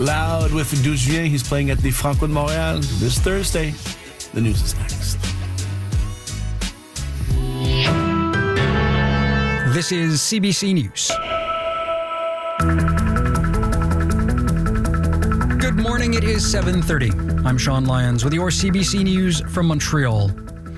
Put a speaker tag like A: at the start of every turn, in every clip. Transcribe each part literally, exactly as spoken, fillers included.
A: Loud with D'où je viens. He's playing at the Franco de Montréal this Thursday. The news is next.
B: This is C B C News. Good morning, it is seven thirty. I'm Sean Lyons with your C B C News from Montreal.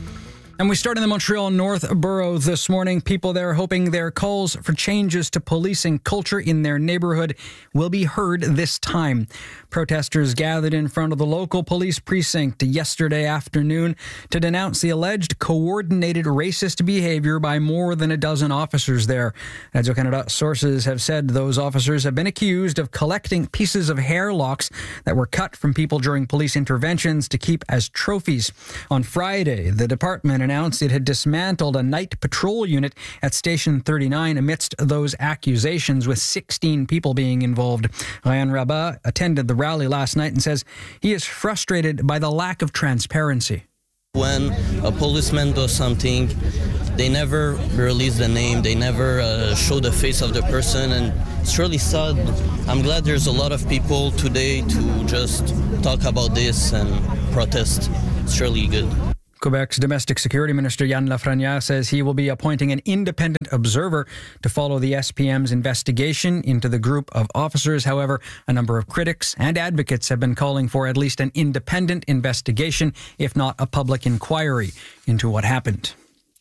B: And we start in the Montreal North Borough this morning. People there hoping their calls for changes to policing culture in their neighborhood will be heard this time. Protesters gathered in front of the local police precinct yesterday afternoon to denounce the alleged coordinated racist behavior by more than a dozen officers there. Radio Canada sources have said those officers have been accused of collecting pieces of hair locks that were cut from people during police interventions to keep as trophies. On Friday, the department announced it had dismantled a night patrol unit at Station thirty-nine amidst those accusations, with sixteen people being involved. Ryan Rabat attended the rally last night and says he is frustrated by the lack of transparency.
C: When a policeman does something, they never release the name, they never uh, show the face of the person, and it's really sad. I'm glad there's a lot of people today to just talk about this and protest. It's really good.
B: Quebec's Domestic Security Minister Yann Lafrenière says he will be appointing an independent observer to follow the S P M's investigation into the group of officers. However, a number of critics and advocates have been calling for at least an independent investigation, if not a public inquiry into what happened.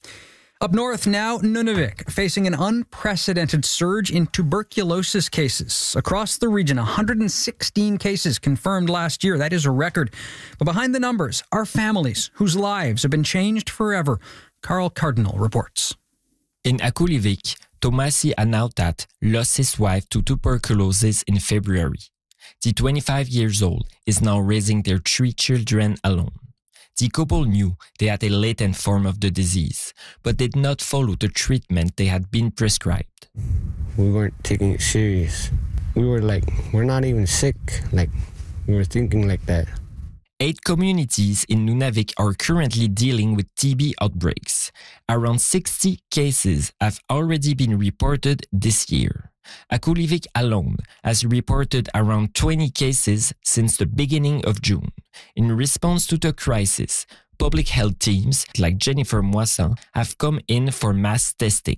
B: Up north now, Nunavik, facing an unprecedented surge in tuberculosis cases. Across the region, one hundred sixteen cases confirmed last year. That is a record. But behind the numbers are families whose lives have been changed forever. Carl Cardinal reports.
D: In Akulivik, Tomasi Anautat lost his wife to tuberculosis in February. The twenty-five years old is now raising their three children alone. The couple knew they had a latent form of the disease, but did not follow the treatment they had been prescribed.
E: We weren't taking it serious. We were like, we're not even sick. Like, we were thinking like that.
D: Eight communities in Nunavik are currently dealing with T B outbreaks. Around sixty cases have already been reported this year. Akulivik alone has reported around twenty cases since the beginning of June. In response to the crisis, public health teams like Jennifer Moissan have come in for mass testing.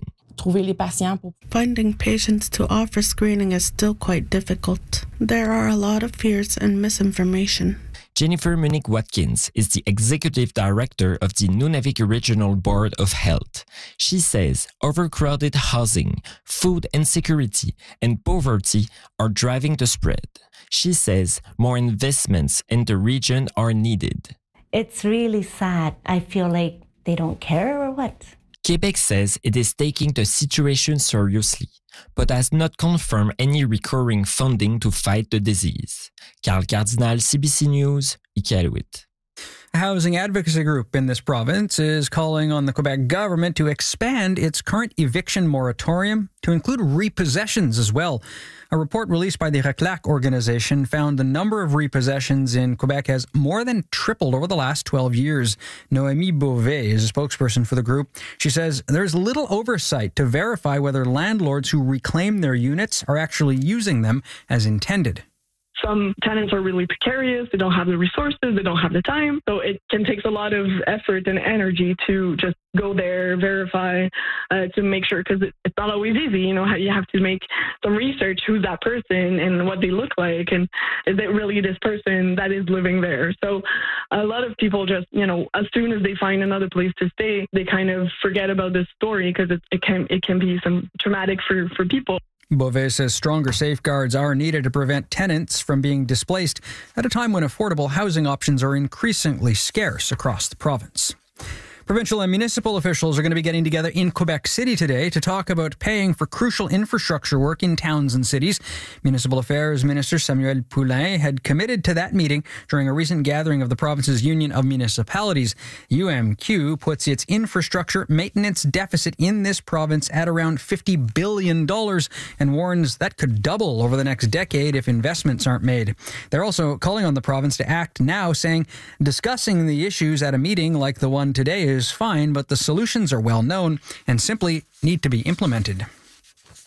F: Finding patients to offer screening is still quite difficult. There are a lot of fears and misinformation.
D: Jennifer Monique Watkins is the executive director of the Nunavik Regional Board of Health. She says overcrowded housing, food insecurity, and poverty are driving the spread. She says more investments in the region are needed.
G: It's really sad. I feel like they don't care or what?
D: Quebec says it is taking the situation seriously, but has not confirmed any recurring funding to fight the disease. Carl Cardinal, C B C News, Iqaluit.
B: A housing advocacy group in this province is calling on the Quebec government to expand its current eviction moratorium to include repossessions as well. A report released by the Reclac organization found the number of repossessions in Quebec has more than tripled over the last twelve years. Noémie Beauvais is a spokesperson for the group. She says there's little oversight to verify whether landlords who reclaim their units are actually using them as intended.
H: Some tenants are really precarious. They don't have the resources. They don't have the time. So it can take a lot of effort and energy to just go there, verify, uh, to make sure, because it, it's not always easy. You know, you have to make some research, who's that person and what they look like, and is it really this person that is living there? So a lot of people just, you know, as soon as they find another place to stay, they kind of forget about this story because it, it can it can be some traumatic for, for people.
B: Beauvais says stronger safeguards are needed to prevent tenants from being displaced at a time when affordable housing options are increasingly scarce across the province. Provincial and municipal officials are going to be getting together in Quebec City today to talk about paying for crucial infrastructure work in towns and cities. Municipal Affairs Minister Samuel Poulin had committed to that meeting during a recent gathering of the province's Union of Municipalities. U M Q puts its infrastructure maintenance deficit in this province at around fifty billion dollars and warns that could double over the next decade if investments aren't made. They're also calling on the province to act now, saying discussing the issues at a meeting like the one today is is fine, but the solutions are well known and simply need to be implemented.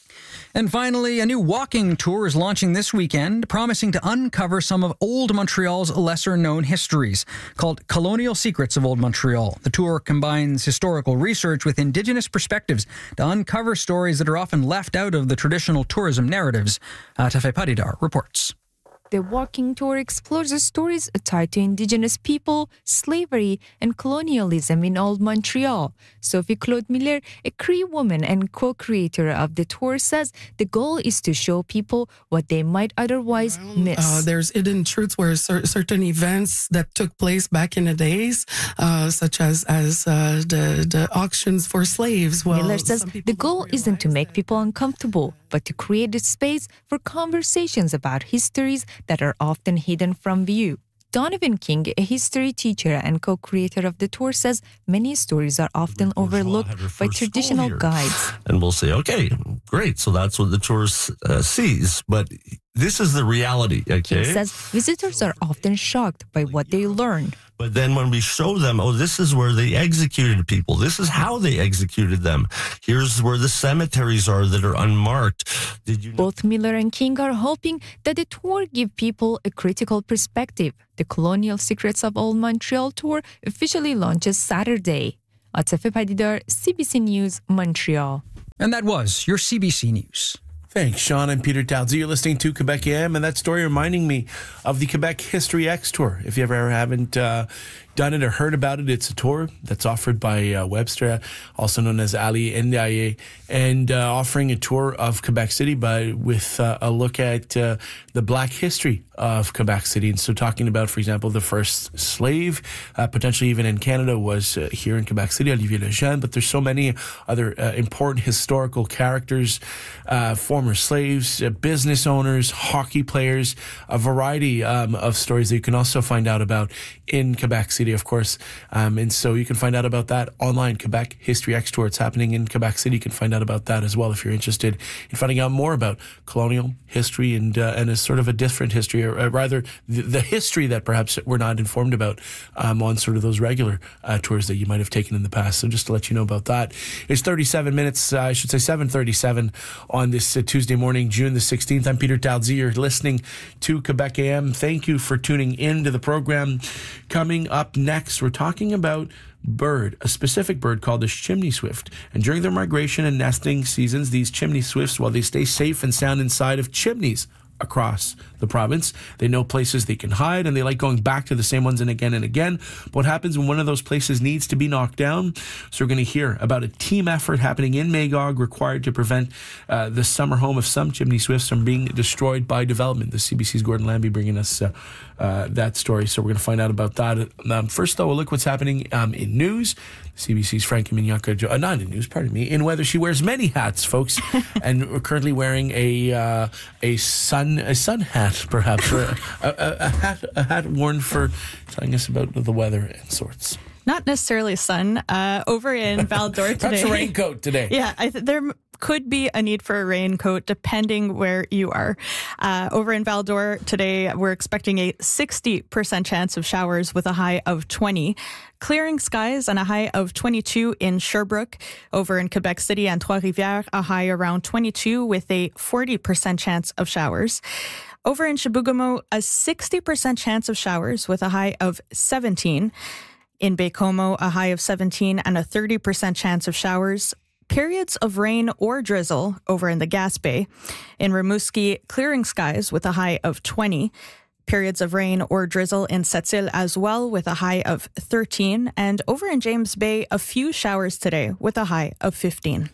B: And finally, a new walking tour is launching this weekend, promising to uncover some of Old Montreal's lesser-known histories, called Colonial Secrets of Old Montreal. The tour combines historical research with Indigenous perspectives to uncover stories that are often left out of the traditional tourism narratives. Uh, Tafe Padidar reports.
I: The walking tour explores the stories tied to Indigenous people, slavery, and colonialism in Old Montreal. Sophie Claude Miller, a Cree woman and co-creator of the tour, says the goal is to show people what they might otherwise miss.
J: Uh, there's hidden truths where cer- certain events that took place back in the days, uh, such as as uh, the, the auctions for slaves. Well,
I: Miller says the goal isn't to make people uncomfortable, but to create a space for conversations about histories that are often hidden from view. Donovan King, a history teacher and co-creator of the tour, says many stories are often overlooked by traditional guides.
K: And we'll say, okay, great, so that's what the tourist uh, sees, but this is the reality, okay?
I: King says visitors are often shocked by what they learn.
K: But then when we show them, oh, this is where they executed people. This is how they executed them. Here's where the cemeteries are that are unmarked. Did you know?
I: Both Miller and King are hoping that the tour give people a critical perspective. The Colonial Secrets of Old Montreal tour officially launches Saturday. Atafe Padidar, C B C News, Montreal.
B: And that was your C B C News.
A: Thanks, Sean. I'm Peter Talzi. You're listening to Quebec A M, and that story reminding me of the Quebec History X Tour. If you ever haven't uh, done it or heard about it, it's a tour that's offered by uh, Webster, also known as Ali Ndiaye, and uh, offering a tour of Quebec City by with uh, a look at uh, the Black history of Quebec City. And so talking about, for example, the first slave, uh, potentially even in Canada, was uh, here in Quebec City, Olivier Lejeune, but there's so many other uh, important historical characters, uh, former slaves, uh, business owners, hockey players, a variety um, of stories that you can also find out about in Quebec City, of course. Um, and so you can find out about that online, Quebec History X Tour. It's happening in Quebec City. You can find out about that as well if you're interested in finding out more about colonial history and uh, and a sort of a different history, or uh, rather the, the history that perhaps we're not informed about um, on sort of those regular uh, tours that you might have taken in the past. So just to let you know about that. It's thirty-seven minutes, uh, I should say seven thirty-seven on this uh, Tuesday morning, June the sixteenth. I'm Peter Talzi. You're listening to Quebec A M. Thank you for tuning into the program. Coming up next, we're talking about bird, a specific bird called the chimney swift. And during their migration and nesting seasons, these chimney swifts, while they stay safe and sound inside of chimneys across the province, they know places they can hide, and they like going back to the same ones and again and again. But what happens when one of those places needs to be knocked down? So we're going to hear about a team effort happening in Magog required to prevent uh, the summer home of some chimney swifts from being destroyed by development. The C B C's Gordon Lambie bringing us uh, uh, that story. So we're going to find out about that. Um, first, though, we'll look what's happening um, in news. C B C's Frankie Mignacca, uh, not in news, pardon me, in weather. She wears many hats, folks, and we're currently wearing a uh, a sun a sun hat, perhaps, or a, a, a hat a hat worn for telling us about the weather and sorts.
L: Not necessarily sun. Uh, over in Val-d'Or today.
A: Perhaps a raincoat today.
L: Yeah, I th- there could be a need for a raincoat depending where you are. Uh, over in Val-d'Or today, we're expecting a sixty percent chance of showers with a high of twenty. Clearing skies and a high of twenty-two in Sherbrooke. Over in Quebec City and Trois-Rivières, a high around twenty-two with a forty percent chance of showers. Over in Chibougamau, a sixty percent chance of showers with a high of seventeen. In Baie-Comeau, a high of seventeen and a thirty percent chance of showers. Periods of rain or drizzle over in the Gaspé. In Rimouski, clearing skies with a high of twenty. Periods of rain or drizzle in Sept-Îles as well with a high of thirteen. And over in James Bay, a few showers today with a high of fifteen.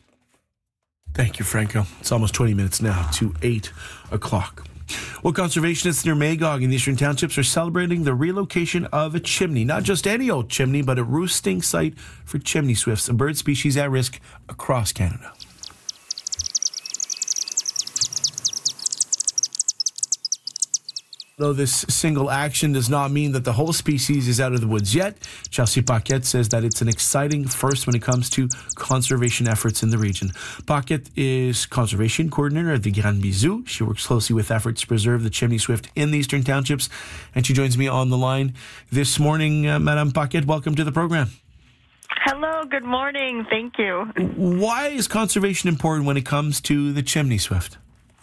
A: Thank you, Franco. It's almost twenty minutes now to eight o'clock. Well, conservationists near Magog in the Eastern Townships are celebrating the relocation of a chimney. Not just any old chimney, but a roosting site for chimney swifts, a bird species at risk across Canada. Though this single action does not mean that the whole species is out of the woods yet, Chelsea Paquette says that it's an exciting first when it comes to conservation efforts in the region. Paquette is conservation coordinator at the Grand Bisou. She works closely with efforts to preserve the chimney swift in the Eastern Townships, and she joins me on the line this morning. Uh, Madame Paquette, welcome to the program.
M: Hello, good morning. Thank you.
A: Why is conservation important when it comes to the chimney swift?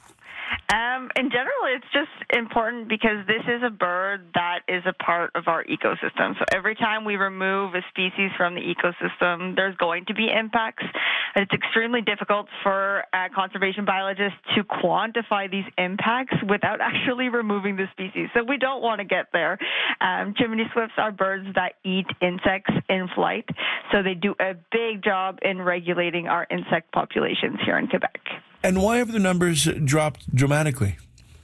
M: Um, in general, it's just important because this is a bird that is a part of our ecosystem. So every time we remove a species from the ecosystem, there's going to be impacts. And it's extremely difficult for uh, conservation biologists to quantify these impacts without actually removing the species. So we don't want to get there. Um, chimney swifts are birds that eat insects in flight. So they do a big job in regulating our insect populations here in Quebec.
A: And why have the numbers dropped dramatically?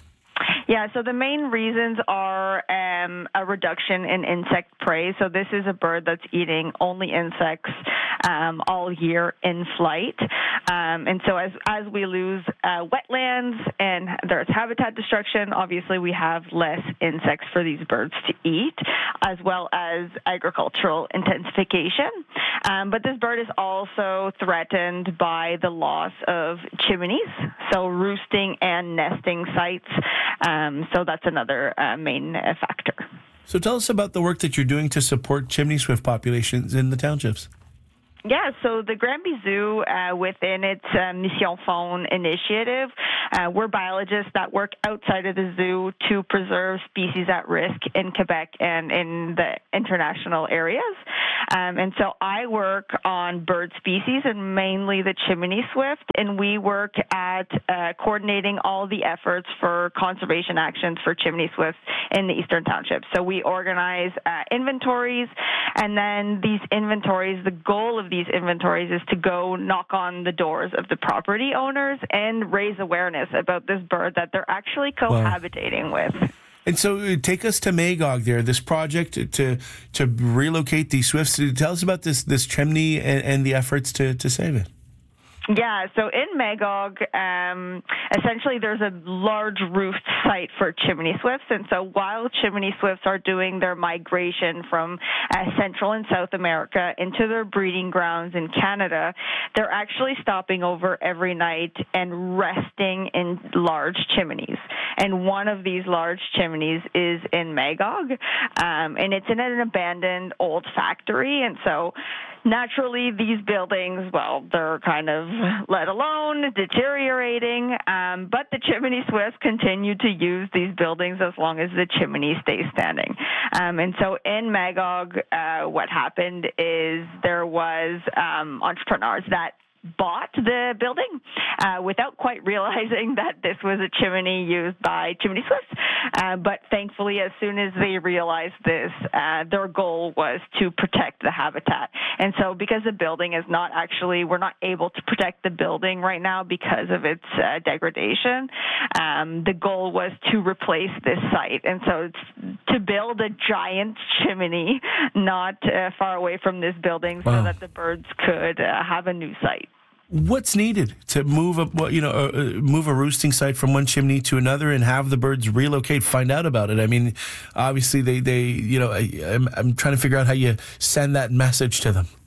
M: Yeah, so the main reasons are um, a reduction in insect prey. So this is a bird that's eating only insects um, all year in flight. Um, and so as, as we lose uh, wetlands and there's habitat destruction, obviously we have less insects for these birds to eat, as well as agricultural intensification. Um, but this bird is also threatened by the loss of chimneys, so roosting and nesting sites. Um, so that's another uh, main uh, factor.
A: So tell us about the work that you're doing to support chimney swift populations in the townships.
M: Yeah, so the Granby Zoo, uh, within its uh, Mission Faune initiative, uh, we're biologists that work outside of the zoo to preserve species at risk in Quebec and in the international areas. Um, and so I work on bird species and mainly the chimney swift, and we work at uh, coordinating all the efforts for conservation actions for chimney swifts in the Eastern Township. So we organize uh, inventories, and then these inventories, the goal of these inventories is to go knock on the doors of the property owners and raise awareness about this bird that they're actually cohabitating wow. with.
A: And so uh, take us to Magog there, this project to to relocate these swifts. Tell us about this this chimney and, and the efforts to, to save it.
M: Yeah, so in Magog, um, essentially there's a large roofed site for chimney swifts. And so while chimney swifts are doing their migration from uh, Central and South America into their breeding grounds in Canada, they're actually stopping over every night and resting in large chimneys. And one of these large chimneys is in Magog, um, and it's in an abandoned old factory. And so naturally, these buildings, well, they're kind of let alone, deteriorating, um, but the chimney swifts continue to use these buildings as long as the chimney stays standing. Um, and so in Magog, uh, what happened is there was um, entrepreneurs that bought the building uh, without quite realizing that this was a chimney used by chimney swifts. Uh, but thankfully, as soon as they realized this, uh, their goal was to protect the habitat. And so because the building is not actually, we're not able to protect the building right now because of its uh, degradation, um, the goal was to replace this site. And so it's to build a giant chimney not uh, far away from this building wow. so that the birds could uh, have a new site.
A: What's needed to move a you know uh, move a roosting site from one chimney to another and have the birds relocate? Find out about it. I mean, obviously they they you know I, I'm I'm trying to figure out how you send that message to them.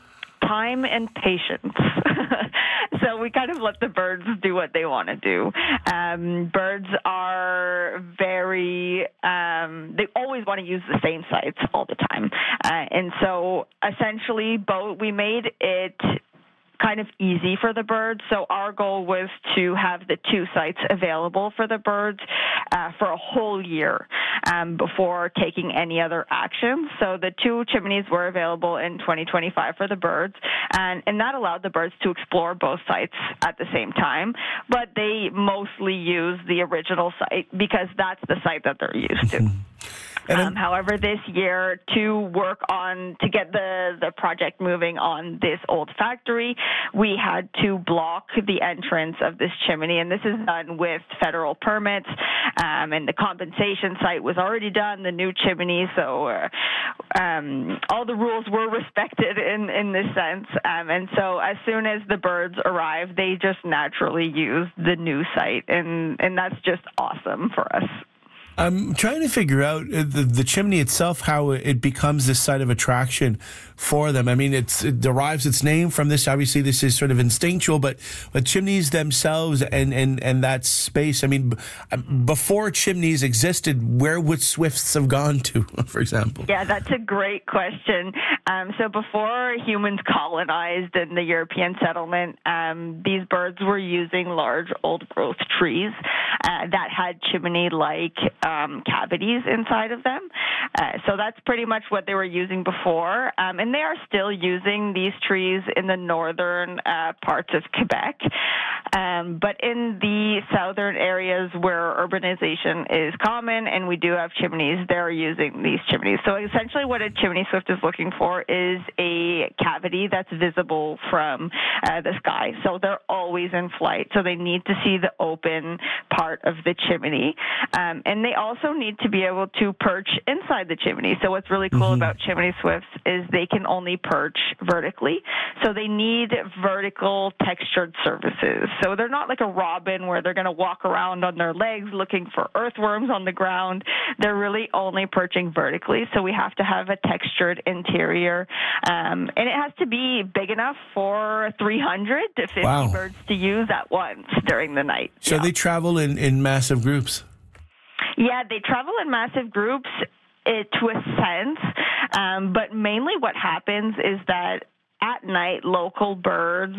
M: Time and patience. So we kind of let the birds do what they want to do. Um, birds are very, um, they always want to use the same sites all the time. Uh, and so essentially, both we made it kind of easy for the birds. So our goal was to have the two sites available for the birds uh, for a whole year um, before taking any other action. So the two chimneys were available in twenty twenty-five for the birds, and, and that allowed the birds to explore both sites at the same time. But they mostly use the original site because that's the site that they're used to. Um, however, this year, to work on, to get the, the project moving on this old factory, we had to block the entrance of this chimney, and this is done with federal permits, um, and the compensation site was already done, the new chimney, so uh, um, all the rules were respected in, in this sense, um, and so as soon as the birds arrived, they just naturally used the new site, and, and that's just awesome for us.
A: I'm trying to figure out uh, the, the chimney itself, how it becomes this site of attraction for them. I mean, it's, it derives its name from this. Obviously, this is sort of instinctual, but, but chimneys themselves and, and, and that space. I mean, before chimneys existed, where would swifts have gone to, for example?
M: Yeah, that's a great question. Um, so before humans colonized in the European settlement, um, these birds were using large old-growth trees uh, that had chimney-like um, cavities inside of them. Uh, so that's pretty much what they were using before. Um, and they are still using these trees in the northern uh, parts of Quebec. Um, but in the southern areas where urbanization is common and we do have chimneys, they're using these chimneys. So essentially what a chimney swift is looking for is a cavity that's visible from uh, the sky. So they're always in flight. So they need to see the open part of the chimney. Um, and they also need to be able to perch inside the chimney. So what's really cool mm-hmm. about chimney swifts is they can only perch vertically. So they need vertical textured surfaces. So they're not like a robin where they're going to walk around on their legs looking for earthworms on the ground. They're really only perching vertically. So we have to have a textured interior. Um, and it has to be big enough for three hundred to fifty wow. birds to use at once during the night.
A: So yeah. they travel in, in massive groups?
M: Yeah, they travel in massive groups it, to a sense. Um, but mainly what happens is that at night, local birds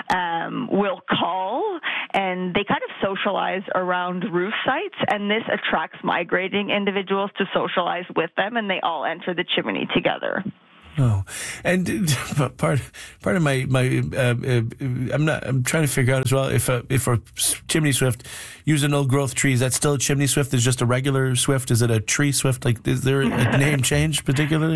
M: um, will call, and they kind of socialize around roof sites, and this attracts migrating individuals to socialize with them, and they all enter the chimney together.
A: Oh, and part part of my my uh, uh, I'm not I'm trying to figure out as well if a if a chimney swift using old growth trees, that's still a chimney swift. Is just a regular swift? Is it a tree swift? Like, is there a name change particularly?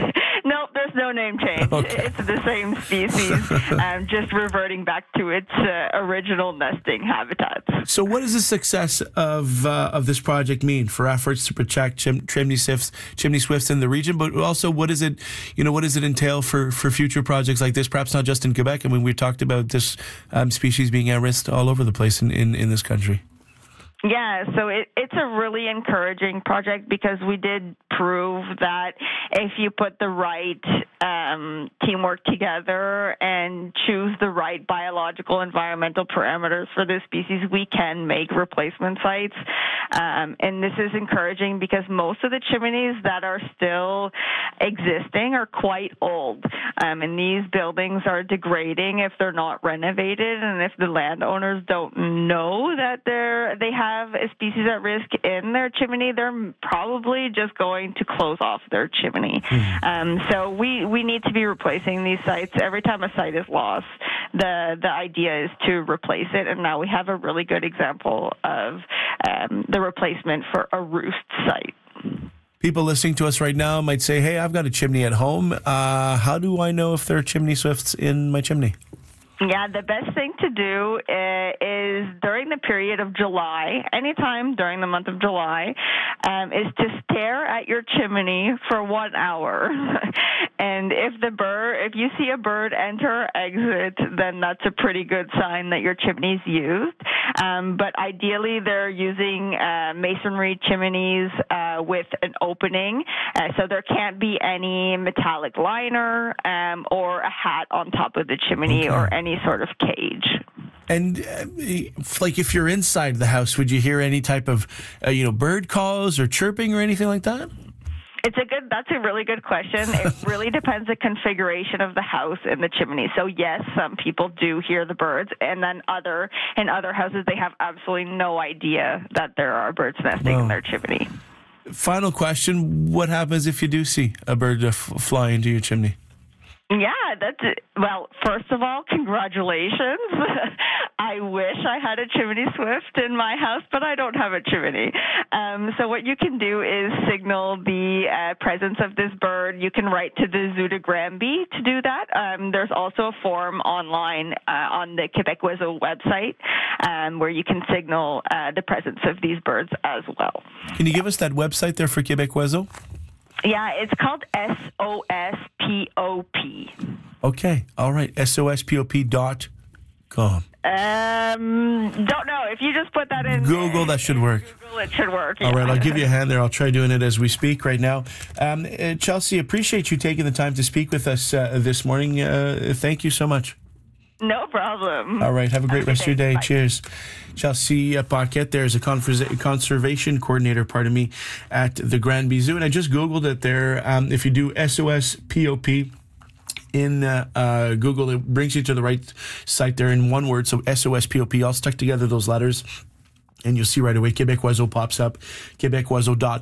M: No name change. Okay. It's the same species, um, just reverting back to its uh, original nesting habitats.
A: So, what does the success of uh, of this project mean for efforts to protect chim- chimney swifts, chimney swifts in the region? But also, what does it, you know, what does it entail for, for future projects like this? Perhaps not just in Quebec. I mean, we talked about this um, species being at risk all over the place in, in, in this country.
M: Yeah, so it, it's a really encouraging project because we did prove that if you put the right um, teamwork together and choose the right biological environmental parameters for this species, we can make replacement sites. Um, and this is encouraging because most of the chimneys that are still existing are quite old. Um, and these buildings are degrading if they're not renovated, and if the landowners don't know that they're they have have a species at risk in their chimney, they're probably just going to close off their chimney. Mm. Um, so we, we need to be replacing these sites. Every time a site is lost, the, the idea is to replace it, and now we have a really good example of um, the replacement for a roost site.
A: People listening to us right now might say, hey, I've got a chimney at home. Uh, how do I know if there are chimney swifts in my chimney?
M: Yeah, the best thing to do is during the period of July, anytime during the month of July, um, is to stare at your chimney for one hour. And if the bird, if you see a bird enter or exit, then that's a pretty good sign that your chimney's used. Um, but ideally, they're using uh, masonry chimneys uh, with an opening, uh, so there can't be any metallic liner um, or a hat on top of the chimney okay. or any sort of cage.
A: And uh, like if you're inside the house, would you hear any type of uh, you know bird calls or chirping or anything like that?
M: It's a good. That's a really good question. It really depends the configuration of the house and the chimney. So yes, some people do hear the birds, and then other in other houses they have absolutely no idea that there are birds nesting wow. in their chimney.
A: Final question: what happens if you do see a bird uh, f- fly into your chimney?
M: Yeah, that's it. Well, first of all, congratulations. I wish I had a chimney swift in my house, but I don't have a chimney. Um, so what you can do is signal the uh, presence of this bird. You can write to the Zoo de Granby to do that. Um, there's also a form online uh, on the Quebec Oiseau website um, where you can signal uh, the presence of these birds as well.
A: Can you give us that website there for Quebec Oiseau?
M: Yeah, it's called S O S P O P.
A: Okay, all right, S O S P O P dot com.
M: Um, don't know. If you just put that in
A: Google, that should work.
M: Google, it should work.
A: All
M: yeah.
A: right, I'll give you a hand there. I'll try doing it as we speak right now. Um, uh, Chelsea, appreciate you taking the time to speak with us uh, this morning. Uh, thank you so much.
M: No problem.
A: All right, have a great
M: have
A: rest
M: a
A: of your day.
M: Bye.
A: Cheers. Chelsea uh, Paquette there is a conversa- conservation coordinator, pardon me, at the Granby Zoo. And I just Googled it there. Um, if you do S O S P O P in uh, uh, Google, it brings you to the right site there in one word. So S O S P O P, all stuck together, those letters. And you'll see right away, Québec Oiseau pops up, québec oiseau dot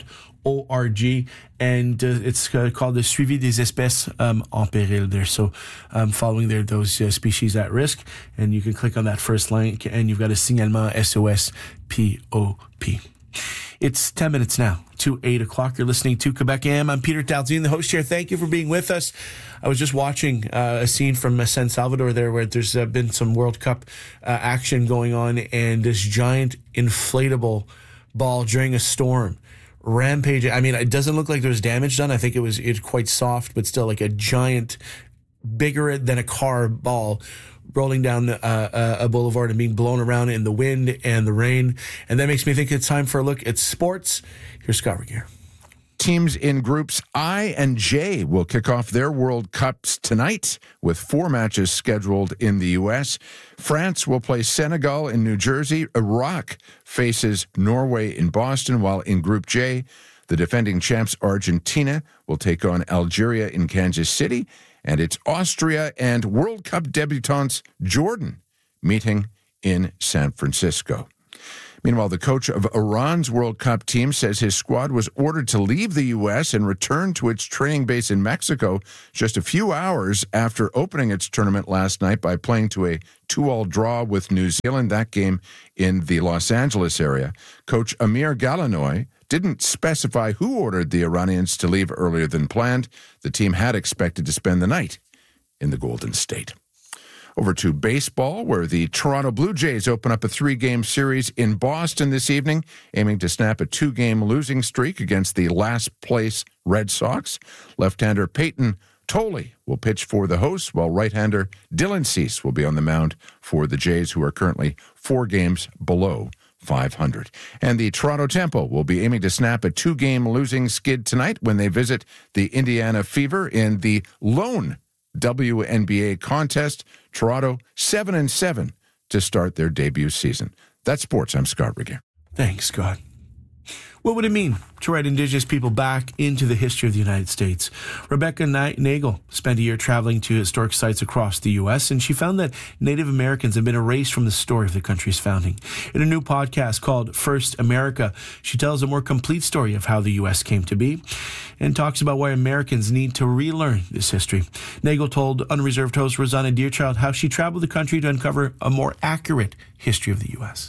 A: org, and uh, it's uh, called the Suivi des espèces um, en péril there. So um, following there those uh, species at risk, and you can click on that first link, and you've got a signalement S O S P O P. It's ten minutes now to eight o'clock. You're listening to Quebec A M. I'm Peter Taldine, the host here. Thank you for being with us. I was just watching uh, a scene from uh, San Salvador there where there's uh, been some World Cup uh, action going on, and this giant inflatable ball during a storm rampage. I mean, it doesn't look like there was damage done. I think it was it's quite soft, but still like a giant, bigger than a car ball rolling down uh, a boulevard and being blown around in the wind and the rain. And that makes me think it's time for a look at sports. Here's Scott Regier.
N: Teams in groups I and J will kick off their World Cups tonight with four matches scheduled in the U S. France will play Senegal in New Jersey. Iraq faces Norway in Boston, while in Group J, the defending champs Argentina will take on Algeria in Kansas City, and it's Austria and World Cup debutants Jordan meeting in San Francisco. Meanwhile, the coach of Iran's World Cup team says his squad was ordered to leave the U S and return to its training base in Mexico just a few hours after opening its tournament last night by playing to a two-all draw with New Zealand, that game in the Los Angeles area. Coach Amir Galanoy didn't specify who ordered the Iranians to leave earlier than planned. The team had expected to spend the night in the Golden State. Over to baseball, where the Toronto Blue Jays open up a three-game series in Boston this evening, aiming to snap a two-game losing streak against the last-place Red Sox. Left-hander Peyton Tolley will pitch for the hosts, while right-hander Dylan Cease will be on the mound for the Jays, who are currently four games below five hundred. And the Toronto Tempo will be aiming to snap a two-game losing skid tonight when they visit the Indiana Fever in the lone W N B A contest. Toronto seven and seven to start their debut season. That's sports. I'm Scott Regier.
A: Thanks, Scott. What would it mean to write Indigenous people back into the history of the United States? Rebecca Nagel spent a year traveling to historic sites across the U S, and she found that Native Americans have been erased from the story of the country's founding. In a new podcast called First America, she tells a more complete story of how the U S came to be and talks about why Americans need to relearn this history. Nagel told Unreserved host Rosanna Deerchild how she traveled the country to uncover a more accurate history of the U S.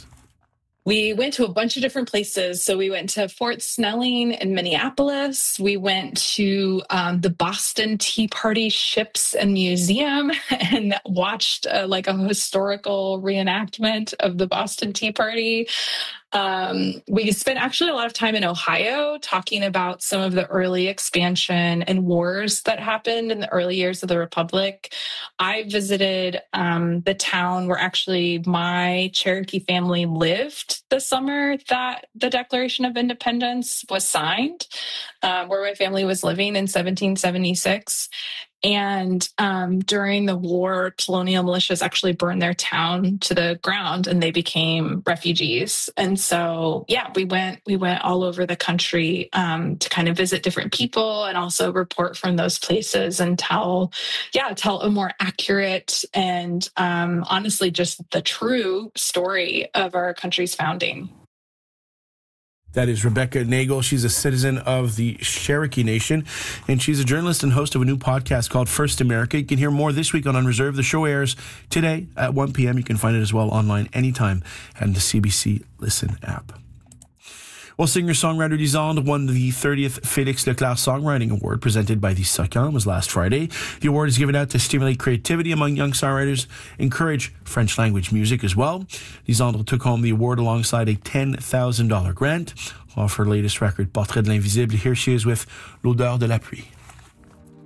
O: We went to a bunch of different places. So we went to Fort Snelling in Minneapolis. We went to um, the Boston Tea Party Ships and Museum and watched uh, like a historical reenactment of the Boston Tea Party. Um, we spent actually a lot of time in Ohio talking about some of the early expansion and wars that happened in the early years of the Republic. I visited um, the town where actually my Cherokee family lived the summer that the Declaration of Independence was signed, uh, where my family was living in seventeen seventy-six. And um, during the war, colonial militias actually burned their town to the ground, and they became refugees. And so, yeah, we went we went all over the country um, to kind of visit different people and also report from those places and tell, yeah, tell a more accurate and um, honestly just the true story of our country's founding.
A: That is Rebecca Nagel. She's a citizen of the Cherokee Nation, and she's a journalist and host of a new podcast called First America. You can hear more this week on Unreserved. The show airs today at one p.m. You can find it as well online anytime and the C B C Listen app. Well, singer-songwriter Lisandre won the thirtieth Félix Leclerc Songwriting Award presented by the Socan. It was last Friday. The award is given out to stimulate creativity among young songwriters, encourage French language music as well. Lisandre took home the award alongside a ten thousand dollars grant. Off her latest record, Portrait de l'Invisible, here she is with L'Odeur de la Pluie.